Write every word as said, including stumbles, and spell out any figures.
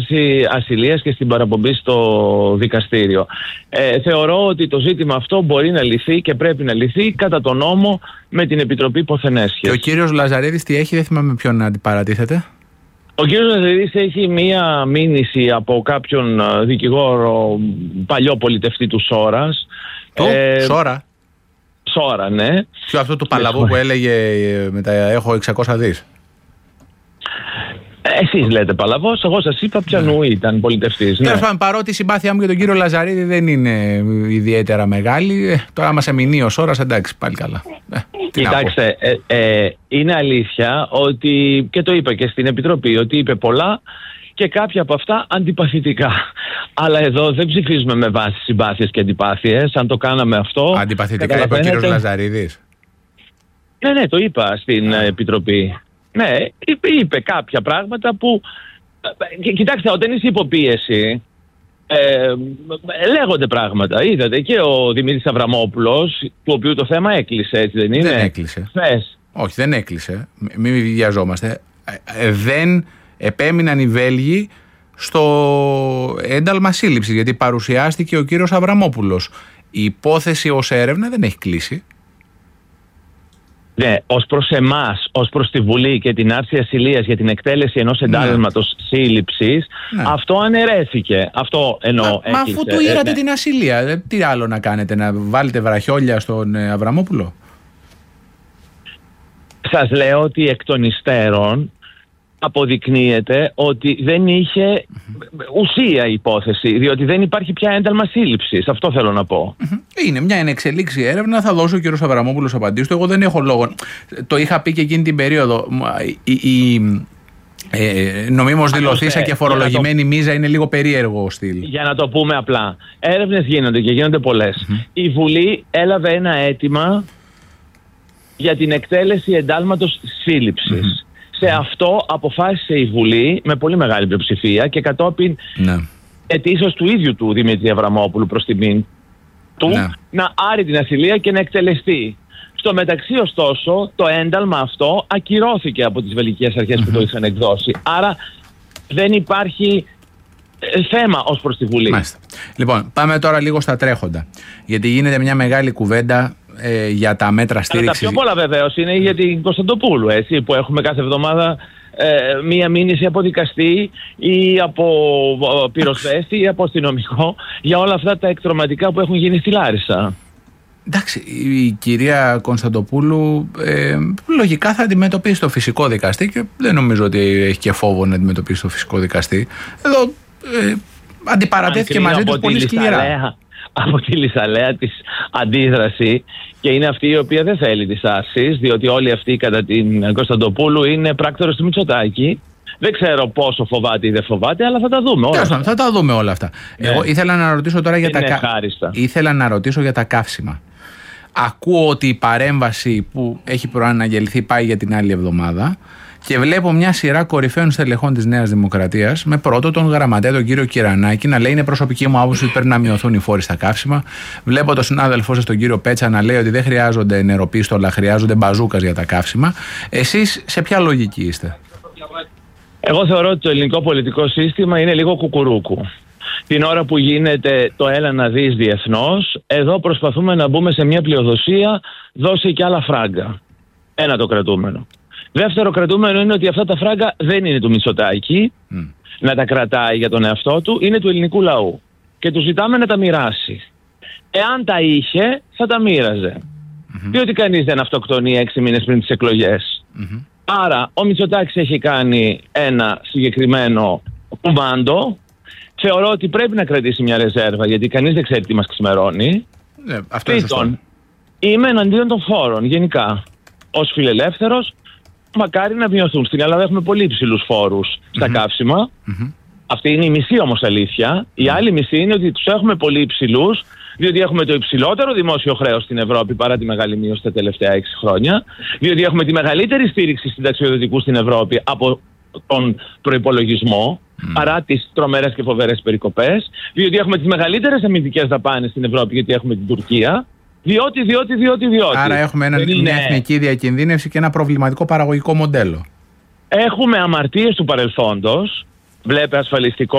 αίτηση ασυλίας και στην παραπομπή στο δικαστήριο. Ε, θεωρώ ότι το ζήτημα αυτό μπορεί να λυθεί και πρέπει να λυθεί κατά τον νόμο με την Επιτροπή Ποθενέσχες. Και ο κύριος Λαζαρίδης τι έχει, δεν θυμάμαι ποιον να αντιπαρατίθεται. Ο κύριος Λαζαρίδης έχει μία μήνυση από κάποιον δικηγόρο παλιό πολιτευτή του Σόρας. Του ε, Σόρα. Σόρα, ναι. Ποιο αυτό του Παλαβού που έλεγε με τα έχω εξακόσια δις. Εσείς λέτε Παλαβός, εγώ σας είπα ποιανού ήταν πολιτευτής. Τέλος πάντων, παρότι η συμπάθειά μου για τον κύριο Λαζαρίδη δεν είναι ιδιαίτερα μεγάλη, ε, τώρα μας εμεινεί ο Σόρας, εντάξει, πάλι καλά. Ε, Κοιτάξτε, ε, ε, είναι αλήθεια ότι, και το είπα και στην Επιτροπή, ότι είπε πολλά και κάποια από αυτά αντιπαθητικά. Αλλά εδώ δεν ψηφίζουμε με βάση συμπάθειες και αντιπάθειες. Αν το κάναμε αυτό... Αντιπαθητικά είπε ο κύριος Λαζαρίδης. Ναι, ναι, το είπα στην yeah. Επιτροπή. Ναι, είπε, είπε κάποια πράγματα που... Κοιτάξτε, όταν είσαι υποπίεση, ε, λέγονται πράγματα. Είδατε και ο Δημήτρης Αβραμόπουλος, του οποίου το θέμα έκλεισε, έτσι δεν είναι? Δεν έκλεισε. Θες. Όχι, δεν έκλεισε. Μην βιαζόμαστε. Ε, δεν επέμειναν οι Βέλγοι στο ένταλμα σύλληψης, γιατί παρουσιάστηκε ο κύριος Αβραμόπουλος. Η υπόθεση ως έρευνα δεν έχει κλείσει. Ναι, ως προς εμάς, ως προς τη Βουλή και την άρση ασυλίας για την εκτέλεση ενός εντάλματος ναι. σύλληψης, ναι. αυτό αναιρέθηκε. Αυτό εννοώ. Μα, μα αφού του ήρατε ε, την ασυλία, τι άλλο να κάνετε, να βάλετε βραχιόλια στον ε, Αβραμόπουλο? Σας λέω ότι εκ των υστέρων αποδεικνύεται ότι δεν είχε ουσία η υπόθεση, διότι δεν υπάρχει πια ένταλμα σύλληψης. Αυτό θέλω να πω. Είναι μια ενεξελίξη έρευνα, θα δώσω ο κύριος Αβραμόπουλος απαντήσει του. Εγώ δεν έχω λόγο. Το είχα πει και εκείνη την περίοδο. Η, η ε, νομίμως δηλωθήσα και φορολογημένη το... μίζα είναι λίγο περίεργο στυλ. Για να το πούμε απλά. Έρευνες γίνονται και γίνονται πολλές. Mm-hmm. Η Βουλή έλαβε ένα αίτημα για την εκτέλεση εντάλματος σύλληψης. Mm-hmm. Σε αυτό αποφάσισε η Βουλή με πολύ μεγάλη πλειοψηφία και κατόπιν ναι. αιτήσεως του ίδιου του Δημήτρη Αβραμόπουλου προς τιμήν του ναι. να άρει την ασυλία και να εκτελεστεί. Στο μεταξύ, ωστόσο, το ένταλμα αυτό ακυρώθηκε από τις βελγικές αρχές mm-hmm. που το είχαν εκδώσει. Άρα δεν υπάρχει θέμα ως προς τη Βουλή. Μάλιστα. Λοιπόν, πάμε τώρα λίγο στα τρέχοντα. Γιατί γίνεται μια μεγάλη κουβέντα ε, για τα μέτρα στήριξης. Τα πιο πολλά βεβαίως είναι για την Κωνσταντοπούλου, έτσι, που έχουμε κάθε εβδομάδα ε, μία μήνυση από δικαστή ή από πυροσβέστη ή από αστυνομικό για όλα αυτά τα εκτρωματικά που έχουν γίνει στη Λάρισα. Εντάξει, η κυρία Κωνσταντοπούλου ε, λογικά θα αντιμετωπίσει το φυσικό δικαστή και δεν νομίζω ότι έχει και φόβο να αντιμετωπίσει το φυσικό δικαστή. Εδώ ε, αντιπαρατέθηκε μαζί του πολύ σκληρά. Από τη λησαλέα της αντίδραση και είναι αυτή η οποία δεν θέλει τις άρσεις, διότι όλοι αυτοί κατά την Κωνσταντοπούλου είναι πράκτορες του Μητσοτάκη. Δεν ξέρω πόσο φοβάται ή δεν φοβάται, αλλά θα τα δούμε όλα αυτά. Θα τα δούμε όλα αυτά. Ναι. Εγώ ήθελα να ρωτήσω τώρα για τα, κα... ήθελα να ρωτήσω για τα καύσιμα. Ακούω ότι η παρέμβαση που έχει προαναγγελθεί πάει για την άλλη εβδομάδα και βλέπω μια σειρά κορυφαίων στελεχών της Νέας Δημοκρατίας με πρώτο τον γραμματέα τον κύριο Κυρανάκη να λέει είναι προσωπική μου άποψη ότι πρέπει να μειωθούν οι φόροι στα καύσιμα. Βλέπω τον συνάδελφό σας τον κύριο Πέτσα να λέει ότι δεν χρειάζονται νεροπίστολα, χρειάζονται μπαζούκας για τα καύσιμα. Εσείς σε ποια λογική είστε? Εγώ θεωρώ ότι το ελληνικό πολιτικό σύστημα είναι λίγο κουκουρούκου. Την ώρα που γίνεται το έλα να δεις διεθνώς, εδώ προσπαθούμε να μπούμε σε μια πλειοδοσία, δώσει και άλλα φράγκα. Ένα το κρατούμενο. Δεύτερο κρατούμενο είναι ότι αυτά τα φράγκα δεν είναι του Μητσοτάκη, mm. να τα κρατάει για τον εαυτό του, είναι του ελληνικού λαού. Και του ζητάμε να τα μοιράσει. Εάν τα είχε, θα τα μοίραζε. Mm-hmm. Διότι κανείς δεν αυτοκτονεί έξι μήνες πριν τις εκλογές. Mm-hmm. Άρα, ο Μητσοτάκης έχει κάνει ένα συγκεκριμένο κουμάντο. Θεωρώ ότι πρέπει να κρατήσει μια ρεζέρβα, γιατί κανείς δεν ξέρει τι μας ξημερώνει. Ναι, αυτό είναι σωστό. Είμαι εναντίον των φόρων, γενικά. Ως φιλελεύθερος, μακάρι να μειωθούν. Στην Ελλάδα έχουμε πολύ υψηλούς φόρους στα mm-hmm. καύσιμα. Mm-hmm. Αυτή είναι η μισή όμως αλήθεια. Η mm-hmm. άλλη μισή είναι ότι τους έχουμε πολύ υψηλούς, διότι έχουμε το υψηλότερο δημόσιο χρέος στην Ευρώπη παρά τη μεγάλη μείωση τα τελευταία έξι χρόνια. Διότι έχουμε τη μεγαλύτερη στήριξη συνταξιοδοτικού στην Ευρώπη από τον προϋπολογισμό, mm. παρά τις τρομερές και φοβερές περικοπές. Διότι έχουμε τις μεγαλύτερες αμυντικές δαπάνες στην Ευρώπη, γιατί έχουμε την Τουρκία. Διότι, διότι, διότι, διότι. Άρα έχουμε ένα, είναι... μια εθνική διακινδύνευση και ένα προβληματικό παραγωγικό μοντέλο. Έχουμε αμαρτίες του παρελθόντος. Βλέπε ασφαλιστικό